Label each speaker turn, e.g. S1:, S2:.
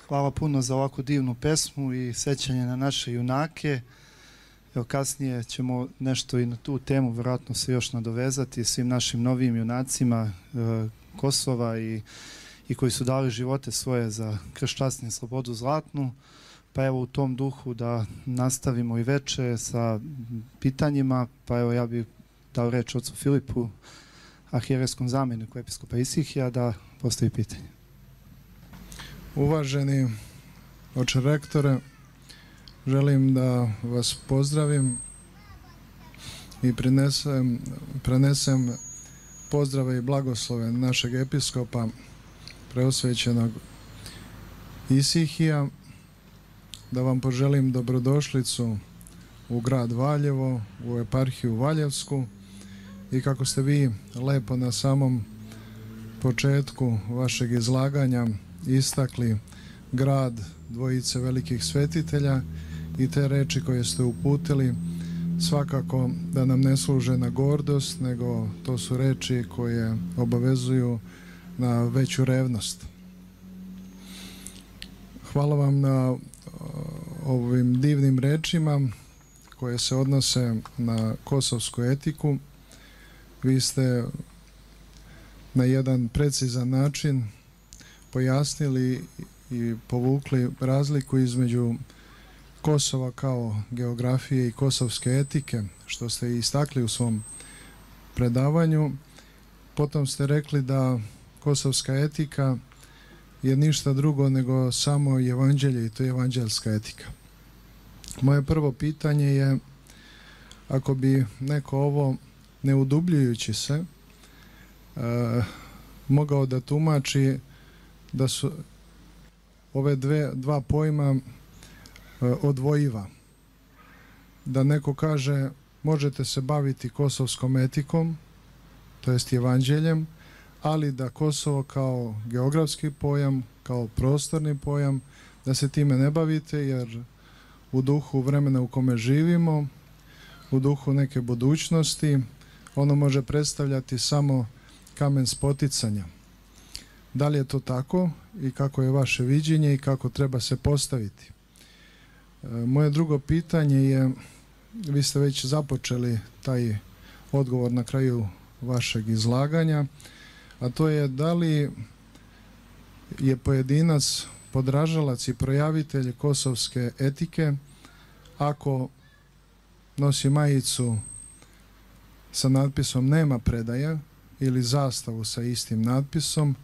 S1: hvala puno za ovako divnu pesmu i sećanje na naše junake. Evo, kasnije ćemo nešto i na tu temu vjerojatno se još nadovezati svim našim novim junacima Kosova i koji su dali živote svoje za krst, čast i slobodu zlatnu. Pa evo, u tom duhu da nastavimo i veče sa pitanjima. Pa evo, ja bih dao reč ocu Filipu, arhijerejskom zamjeniku episkopa Isihija, da postavi pitanje.
S2: Uvaženi oče rektore, želim da vas pozdravim i prenesem pozdrave i blagoslove našeg episkopa preosvećenog Isihija, da vam poželim dobrodošlicu u grad Valjevo, u eparhiju Valjevsku, i kako ste vi lepo na samom početku vašeg izlaganja istakli grad dvojice velikih svetitelja i te reči koje ste uputili, svakako da nam ne služe na gordost, nego to su reči koje obavezuju na veću revnost. Hvala vam na ovim divnim rečima koje se odnose na kosovsku etiku. Vi ste na jedan precizan način pojasnili i povukli razliku između Kosova kao geografije i kosovske etike, što ste istakli u svom predavanju. Potom ste rekli da kosovska etika je ništa drugo nego samo evanđelje, i to je evanđelska etika. Moje prvo pitanje je, ako bi neko ovo, ne udubljujući se, mogao da tumači da su ove dva pojma odvojiva. Da neko kaže možete se baviti kosovskom etikom, to jest evanđeljem, ali da Kosovo kao geografski pojam, kao prostorni pojam, da se time ne bavite, jer u duhu vremena u kome živimo, u duhu neke budućnosti, ono može predstavljati samo kamen spoticanja. Da li je to tako i kako je vaše viđenje i kako treba se postaviti? Moje drugo pitanje je, vi ste već započeli taj odgovor na kraju vašeg izlaganja, a to je da li je pojedinac podražalac i projavitelj kosovske etike ako nosi majicu sa natpisom nema predaja ili zastavu sa istim natpisom,